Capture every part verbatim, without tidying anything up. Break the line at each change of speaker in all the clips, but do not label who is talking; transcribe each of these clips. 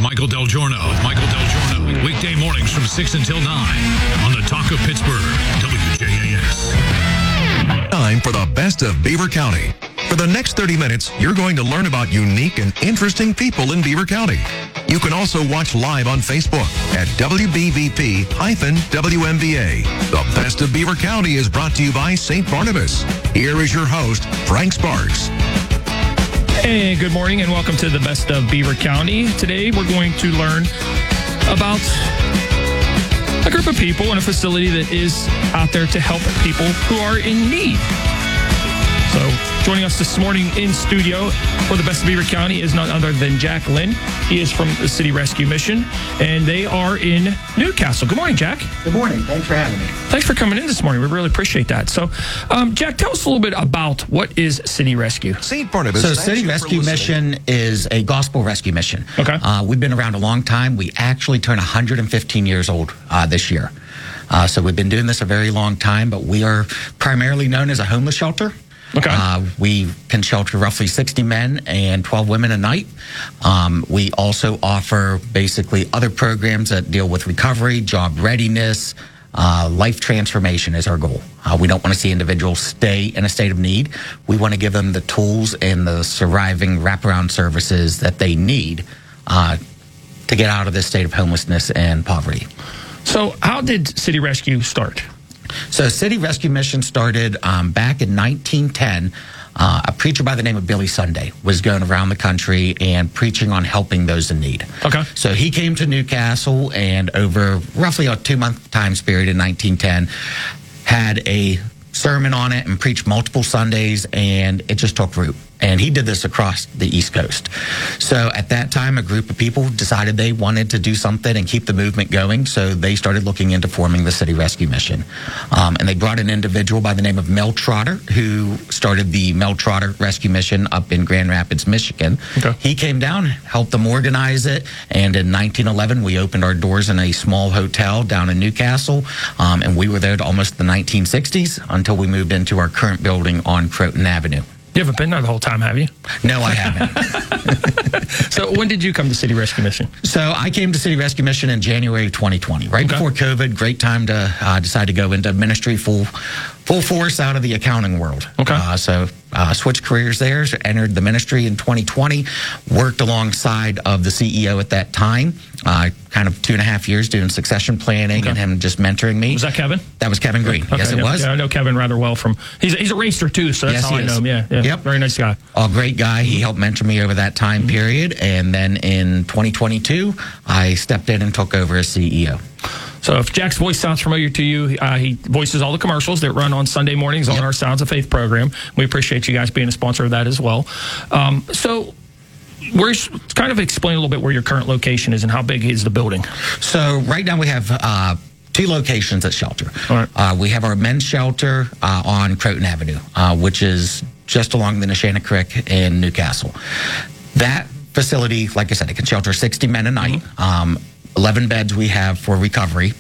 Michael Del Giorno. Michael Del Giorno. Weekday mornings from six until nine on the Talk of Pittsburgh, W J A S.
Time for the best of Beaver County. For the next thirty minutes, you're going to learn about unique and interesting people in Beaver County. You can also watch live on Facebook at W B V P W M V A. The best of Beaver County is brought to you by Saint Barnabas. Here is your host, Frank Sparks.
Hey, good morning and welcome to the best of Beaver County. Today we're going to learn about a group of people in a facility that is out there to help people who are in need. So joining us this morning in studio for the best of Beaver County is none other than Jack Lynn. He is from the City Rescue Mission, and they are in Newcastle. Good morning, Jack.
Good morning. Thanks for having me.
Thanks for coming in this morning. We really appreciate that. So, um, Jack, tell us a little bit about what is City Rescue.
Saint Barnabas.
So City Rescue Mission is a gospel rescue mission.
Okay.
Uh, we've been around a long time. We actually turn one hundred fifteen years old uh, this year. Uh, so we've been doing this a very long time, but we are primarily known as a homeless shelter.
Okay.
Uh, we can shelter roughly sixty men and twelve women a night. Um, we also offer basically other programs that deal with recovery, job readiness, uh, life transformation is our goal. Uh, we don't want to see individuals stay in a state of need. We want to give them the tools and the surviving wraparound services that they need uh, to get out of this state of homelessness and poverty.
So how did City Rescue start?
So City Rescue Mission started um, back in nineteen ten. Uh, a preacher by the name of Billy Sunday was going around the country and preaching on helping those in need.
Okay.
So he came to Newcastle and over roughly a two-month time period in nineteen ten had a sermon on it and preached multiple Sundays, and it just took root. And he did this across the East Coast. So at that time, a group of people decided they wanted to do something and keep the movement going. So they started looking into forming the City Rescue Mission. Um, and they brought an individual by the name of Mel Trotter, who started the Mel Trotter Rescue Mission up in Grand Rapids, Michigan.
Okay.
He came down, helped them organize it. And in nineteen eleven, we opened our doors in a small hotel down in Newcastle. Um, and we were there to almost the nineteen sixties until we moved into our current building on Croton Avenue.
You haven't been there the whole time, have you?
No, I haven't.
So when did you come to City Rescue Mission?
So I came to City Rescue Mission in January of twenty twenty, right
Okay.
before COVID. Great time to uh, decide to go into ministry full full force out of the accounting world.
Okay.
Uh, so uh, switched careers there, entered the ministry in twenty twenty, worked alongside of the C E O at that time, uh, kind of two and a half years doing succession planning
Okay.
and him just mentoring me.
Was that Kevin?
That was Kevin Green.
Okay,
Yes, it
yeah,
was.
Yeah, I know Kevin rather well from, he's, he's a racer too, so that's
Yes,
how
he
I know
is.
him. Yeah, yeah.
Yep.
Very nice guy.
A great guy. He helped mentor me over that time period. And then in twenty twenty-two, I stepped in and took over as C E O.
So if Jack's voice sounds familiar to you, uh, he voices all the commercials that run on Sunday mornings on
Yep.
our Sounds of Faith program. We appreciate you guys being a sponsor of that as well. Um, so where's, kind of explain a little bit where your current location is and how big is the building?
So right now we have uh, two locations at shelter.
All right.
Uh, we have our men's shelter uh, on Croton Avenue, uh, which is just along the Neshannock Creek in Newcastle. That facility, like I said, it can shelter sixty men a night.
Mm-hmm.
Um, eleven beds we have for recovery.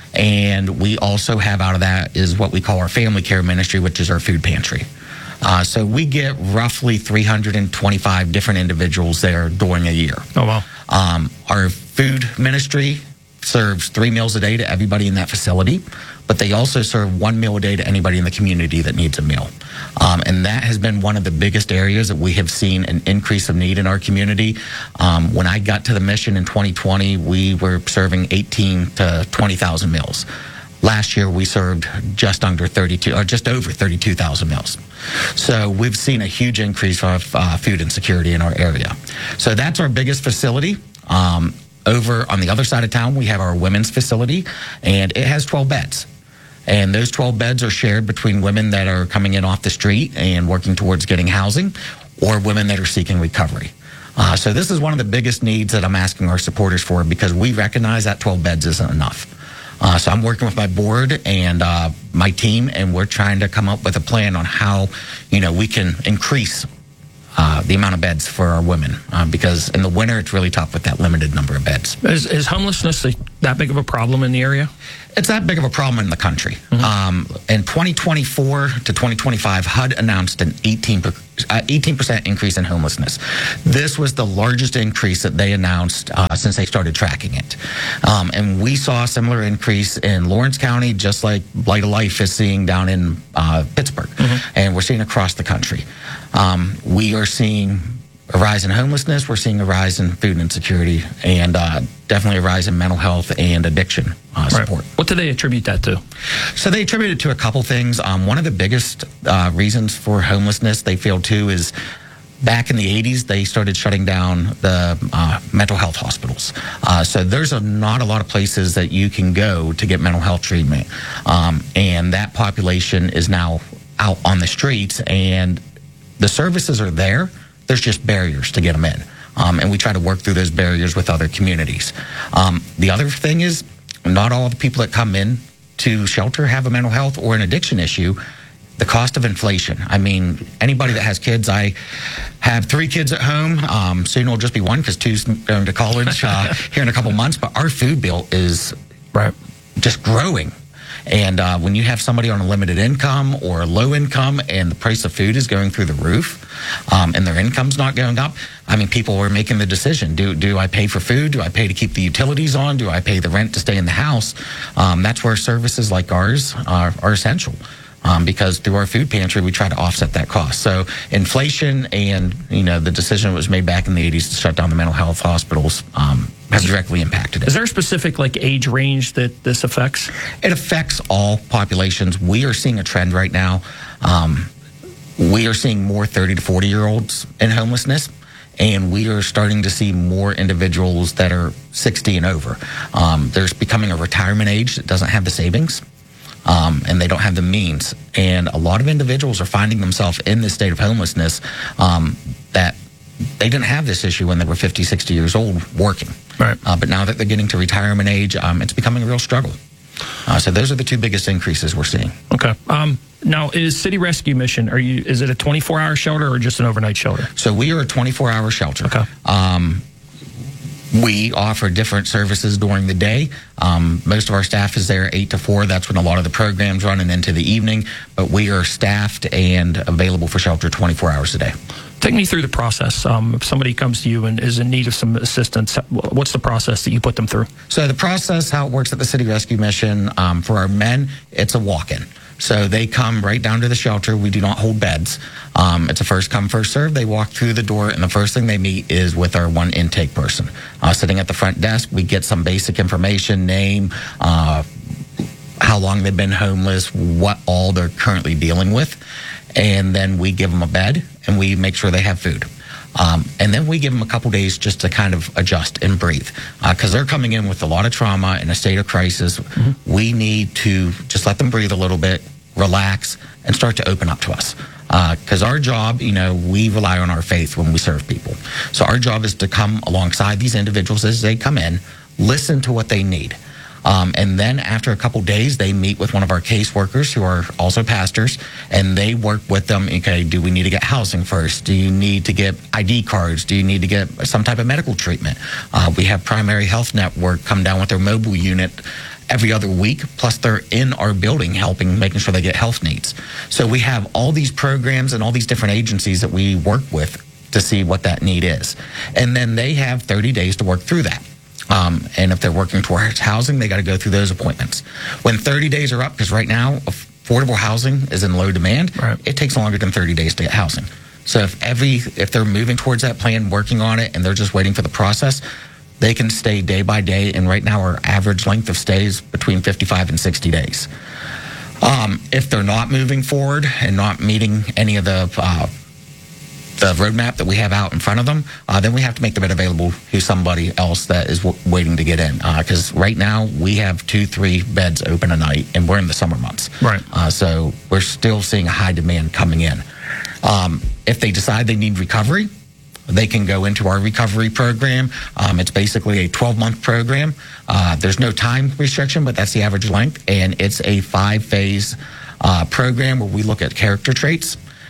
And we also have out of that is what we call our family care ministry, which is our food pantry. Uh, so we get roughly three hundred twenty-five different individuals there during a year.
Oh, wow.
Um, our food ministry serves three meals a day to everybody in that facility, but they also serve one meal a day to anybody in the community that needs a meal. Um, and that has been one of the biggest areas that we have seen an increase of need in our community. Um, when I got to the mission in twenty twenty, we were serving eighteen to twenty thousand meals. Last year, we served just under thirty-two, or just over thirty-two thousand meals. So we've seen a huge increase of uh, food insecurity in our area. So that's our biggest facility. Um, over on the other side of town, we have our women's facility, and it has twelve beds. And those twelve beds are shared between women that are coming in off the street and working towards getting housing, or women that are seeking recovery. Uh, so this is one of the biggest needs that I'm asking our supporters for, because we recognize that twelve beds isn't enough. Uh, so I'm working with my board and uh, my team, and we're trying to come up with a plan on how, you know, we can increase uh, the amount of beds for our women, uh, because in the winter it's really tough with that limited number of beds.
Is, is homelessness that big of a problem in the area?
It's that big of a problem in the country. Mm-hmm. Um, in twenty twenty-four to twenty twenty-five, H U D announced an eighteen percent increase in homelessness. This was the largest increase that they announced uh, since they started tracking it. Um, and we saw a similar increase in Lawrence County, just like Light of Life is seeing down in uh, Pittsburgh. Mm-hmm. And we're seeing across the country. Um, we are seeing a rise in homelessness. We're seeing a rise in food insecurity, and uh, definitely a rise in mental health and addiction uh, support.
Right. What do they attribute that to?
So they attribute it to a couple things. Um, one of the biggest uh, reasons for homelessness, they feel too, is back in the eighties, they started shutting down the uh, mental health hospitals. Uh, so there's a, not a lot of places that you can go to get mental health treatment. Um, and that population is now out on the streets, and the services are there. There's just barriers to get them in. Um, and we try to work through those barriers with other communities. Um, the other thing is, not all the people that come in to shelter have a mental health or an addiction issue. The cost of inflation. I mean, anybody that has kids, I have three kids at home. Um, soon it'll just be one because two's going to college uh, here in a couple months. But our food bill is
right.
just growing. And uh, when you have somebody on a limited income or a low income and the price of food is going through the roof, um, and their income's not going up, I mean, people are making the decision. Do do I pay for food? Do I pay to keep the utilities on? Do I pay the rent to stay in the house? Um, that's where services like ours are, are essential. Um, because through our food pantry, we try to offset that cost. So inflation and, you know, the decision that was made back in the eighties to shut down the mental health hospitals um, has directly impacted it.
Is there a specific, like, age range that this affects?
It affects all populations. We are seeing a trend right now. Um, we are seeing more thirty to forty-year-olds in homelessness. And we are starting to see more individuals that are sixty and over. Um, there's becoming a retirement age that doesn't have the savings. Um, and they don't have the means. And a lot of individuals are finding themselves in this state of homelessness um, that they didn't have this issue when they were fifty, sixty years old working.
Right.
Uh, but now that they're getting to retirement age, um, it's becoming a real struggle. Uh, so those are the two biggest increases we're seeing.
Okay. Um, now, is City Rescue Mission, are you? Is it a twenty-four hour shelter or just an overnight shelter?
So we are a twenty-four hour shelter.
Okay.
Um, We offer different services during the day. Um, most of our staff is there eight to four. That's when a lot of the programs run and into the evening. But we are staffed and available for shelter twenty-four hours a day.
Take me through the process. Um, if somebody comes to you and is in need of some assistance, what's the process that you put them through?
So the process, how it works at the City Rescue Mission, um, for our men, it's a walk-in. So they come right down to the shelter. We do not hold beds. Um, it's a first come, first serve. They walk through the door, and the first thing they meet is with our one intake person. Uh, sitting at the front desk, we get some basic information, name, uh, how long they've been homeless, what all they're currently dealing with. And then we give them a bed, and we make sure they have food. Um, and then we give them a couple days just to kind of adjust and breathe, because uh, they're coming in with a lot of trauma in a state of crisis. Mm-hmm. We need to just let them breathe a little bit, relax, and start to open up to us. Because uh, our job, you know, we rely on our faith when we serve people. So our job is to come alongside these individuals as they come in, listen to what they need. Um, and then after a couple days, they meet with one of our caseworkers who are also pastors, and they work with them. Okay, do we need to get housing first? Do you need to get I D cards? Do you need to get some type of medical treatment? Uh, we have Primary Health Network come down with their mobile unit every other week, plus they're in our building helping, making sure they get health needs. So we have all these programs and all these different agencies that we work with to see what that need is. And then they have thirty days to work through that. Um, and if they're working towards housing, they got to go through those appointments. When thirty days are up, because right now affordable housing is in low demand, right. It takes longer than thirty days to get housing. So if every if they're moving towards that plan, working on it, and they're just waiting for the process, they can stay day by day. And right now our average length of stay is between fifty-five and sixty days. Um, if they're not moving forward and not meeting any of the uh, the roadmap that we have out in front of them, uh, then we have to make the bed available to somebody else that is w- waiting to get in. Because uh, right now we have two, three beds open a night, and we're in the summer months.
Right.
Uh, so we're still seeing a high demand coming in. Um, if they decide they need recovery, they can go into our recovery program. Um, it's basically a twelve-month program. Uh, there's no time restriction, but that's the average length. And it's a five-phase uh, program where we look at character traits.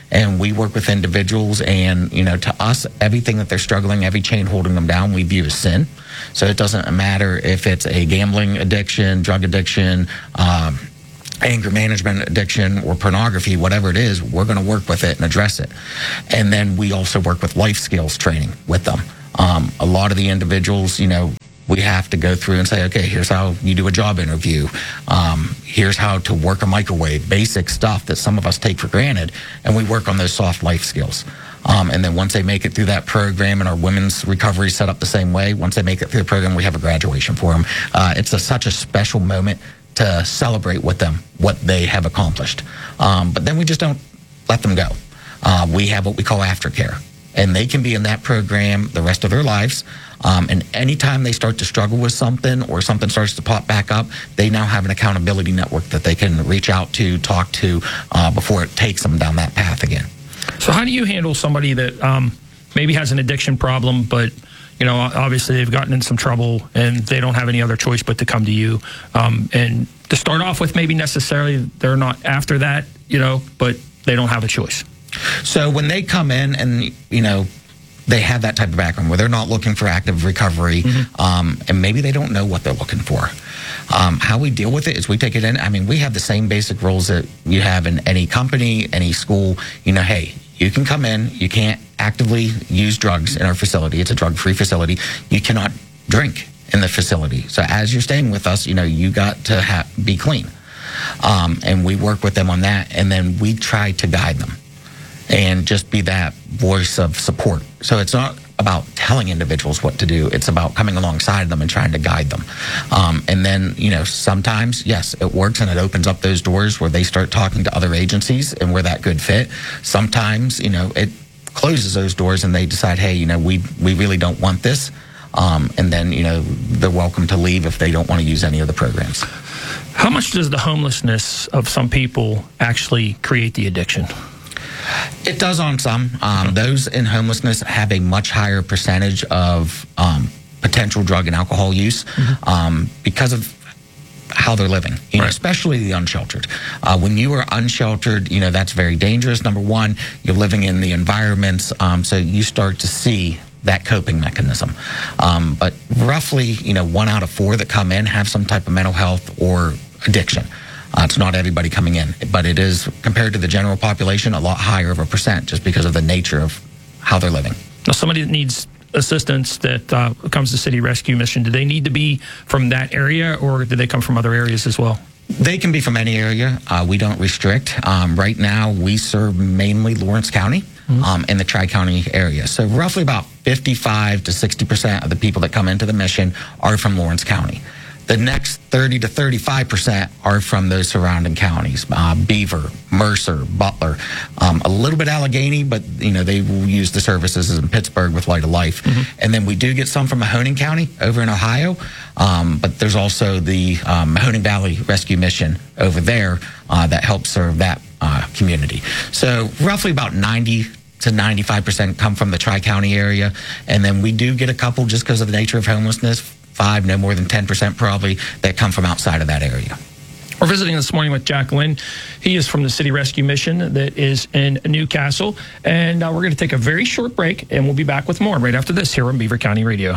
And we work with individuals, and, you know, to us, everything that they're struggling, every chain holding them down, we view as sin. So it doesn't matter if it's a gambling addiction, drug addiction, um, anger management addiction, or pornography, whatever it is, we're going to work with it and address it. And then we also work with life skills training with them. Um, a lot of the individuals, you know, we have to go through and say, okay, here's how you do a job interview. Um, here's how to work a microwave, basic stuff that some of us take for granted. And we work on those soft life skills. Um, and then once they make it through that program, and our women's recovery is set up the same way, once they make it through the program, we have a graduation for them. Uh, it's a, such a special moment to celebrate with them what they have accomplished. Um, but then we just don't let them go. Uh, we have what we call aftercare, and they can be in that program the rest of their lives. Um, and anytime they start to struggle with something, or something starts to pop back up, they now have an accountability network that they can reach out to, talk to, uh, before it takes them down that path again.
So how do you handle somebody that um, maybe has an addiction problem, but you know, obviously they've gotten in some trouble and they don't have any other choice but to come to you? Um, and to start off with, maybe necessarily they're not after that, you know, but they don't have a choice.
So when they come in and, you know, they have that type of background where they're not looking for active recovery, mm-hmm. um, and maybe they don't know what they're looking for. Um, how we deal with it is we take it in. I mean, we have the same basic rules that you have in any company, any school. You know, hey, you can come in, you can't actively use drugs in our facility. It's a drug-free facility. You cannot drink in the facility. So as you're staying with us, you know, you got to ha- be clean. Um, and we work with them on that, and then we try to guide them and just be that voice of support. So it's not about telling individuals what to do. It's about coming alongside them and trying to guide them. Um, and then, you know, sometimes, yes, it works and it opens up those doors where they start talking to other agencies and we're that good fit. Sometimes, you know, it closes those doors and they decide, hey, you know, we, we really don't want this. Um, and then, you know, they're welcome to leave if they don't want to use any of the programs.
How much does the homelessness of some people actually create the addiction?
It does on some. Um, those in homelessness have a much higher percentage of um, potential drug and alcohol use mm-hmm. um, because of how they're living, you know, right. especially the unsheltered. Uh, when you are unsheltered, you know, that's very dangerous. Number one, you're living in the environments, um, so you start to see that coping mechanism. Um, but roughly, you know, one out of four that come in have some type of mental health or addiction. Uh, it's not everybody coming in, but it is, compared to the general population, a lot higher of a percent just because of the nature of how they're living.
Now, somebody that needs assistance that uh, comes to City Rescue Mission, do they need to be from that area, or do they come from other areas as well?
They can be from any area. Uh, we don't restrict. Um, right now, we serve mainly Lawrence County mm-hmm. um, and the Tri-County area. So roughly about fifty-five to sixty percent of the people that come into the mission are from Lawrence County. The next thirty to thirty-five percent are from those surrounding counties, uh, Beaver, Mercer, Butler, um, a little bit Allegheny, but, you know, they will use the services in Pittsburgh with Light of Life. Mm-hmm. And then we do get some from Mahoning County over in Ohio, um, but there's also the um, Mahoning Valley Rescue Mission over there uh, that helps serve that uh, community. So roughly about ninety to ninety-five percent come from the Tri-County area, and then we do get a couple just because of the nature of homelessness, five, no more than ten percent probably, that come from outside of that area.
We're visiting this morning with Jack Lynn. He is from the City Rescue Mission that is in Newcastle. And uh, we're going to take a very short break, and we'll be back with more right after this here on Beaver County Radio.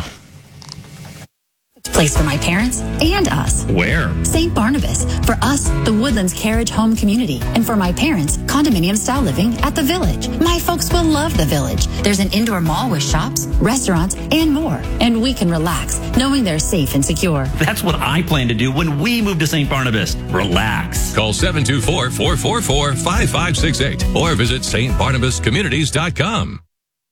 Place for my parents and us.
Where?
Saint Barnabas. For us, the Woodlands Carriage Home Community. And for my parents, condominium-style living at the Village. My folks will love the Village. There's an indoor mall with shops, restaurants, and more. And we can relax, knowing they're safe and secure.
That's what I plan to do when we move to Saint Barnabas. Relax.
Call seven two four, four four four, five five six eight or visit S T Barnabas Communities dot com.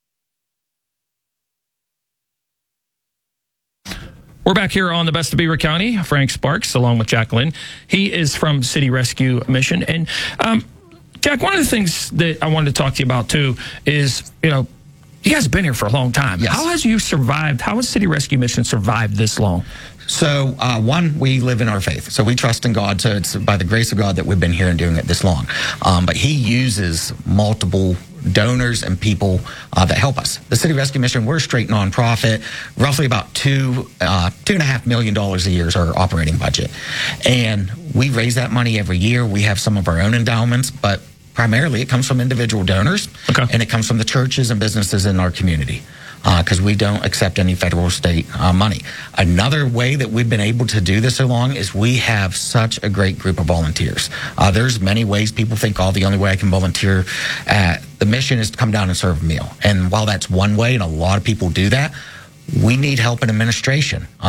We're back here on the Best of Beaver County. Frank Sparks, along with Jack Lynn. He is from City Rescue Mission. And um, Jack, one of the things that I wanted to talk to you about too is, you know, you guys have been here for a long time.
Yes.
How has you survived? How has City Rescue Mission survived this long?
So, uh, one, we live in our faith. So we trust in God. So it's by the grace of God that we've been here and doing it this long. Um, but he uses multiple donors and people uh, that help us. The City Rescue Mission, we're a straight nonprofit. Roughly about two, uh, two and a half million dollars a year is our operating budget. And we raise that money every year. We have some of our own endowments, but primarily it comes from individual donors,
Okay.
and it comes from the churches and businesses in our community, because uh, we don't accept any federal or state uh, money. Another way that we've been able to do this so long is we have such a great group of volunteers. Uh, there's many ways people think, oh, the only way I can volunteer at the mission is to come down and serve a meal. And while that's one way, and a lot of people do that, we need help in administration.